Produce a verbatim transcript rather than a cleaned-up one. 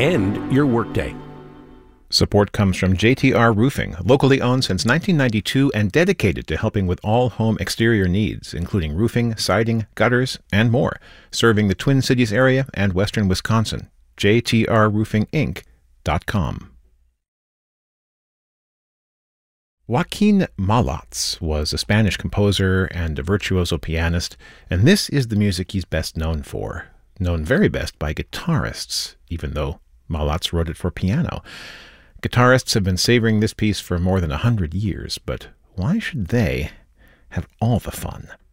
end your workday. Support comes from J T R Roofing, locally owned since nineteen ninety-two and dedicated to helping with all home exterior needs, including roofing, siding, gutters, and more, serving the Twin Cities area and western Wisconsin. J T R roofing inc dot com. Joaquin Malats was a Spanish composer and a virtuoso pianist, and this is the music he's best known for, known very best by guitarists, even though Malats wrote it for piano. Guitarists have been savoring this piece for more than a hundred years, but why should they have all the fun?